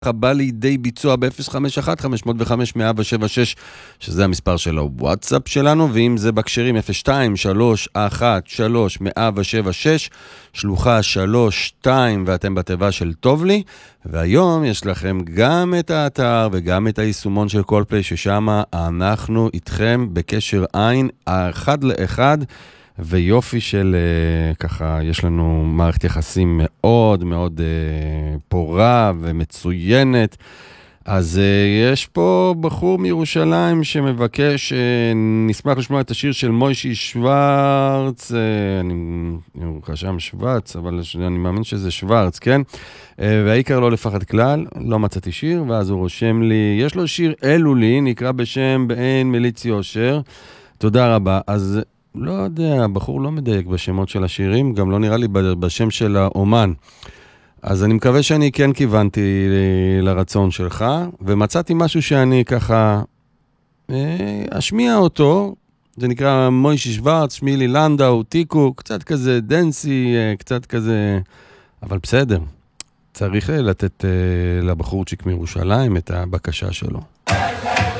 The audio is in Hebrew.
בא לידי ביצוע ב-051-505-176, שזה המספר של הוואטסאפ שלנו, ואם זה בקשרים 02-313-176, שלוחה 32, ואתם בתיבה של טוב לי, והיום יש לכם גם את האתר וגם את היישומון של קולפליי, ששם אנחנו איתכם בקשר עין, אחד לאחד, ויופי של, ככה, יש לנו מערכת יחסים מאוד מאוד פורה ומצוינת. אז יש פה בחור מירושלים שמבקש, נשמח לשמוע את השיר של מוישי שוורץ, אני חשב שוורץ, אבל אני מאמין שזה שוורץ, כן? והעיקר לא לפחד כלל, לא מצאתי שיר, ואז הוא רושם לי, יש לו שיר אלו לי, נקרא בשם באין מליצי אושר, תודה רבה. אז לא יודע, הבחור לא מדייק בשמות של השירים, גם לא נראה לי בשם של האומן. אז אני מקווה שאני כן כיוונתי לרצון שלך, ומצאתי משהו שאני ככה אשמיע אותו, זה נקרא מוישי שוורץ, שמילי לנדאו, טיקו, קצת כזה דנסי, קצת כזה, אבל בסדר, צריך לתת לבחורצ'יק מירושלים את הבקשה שלו.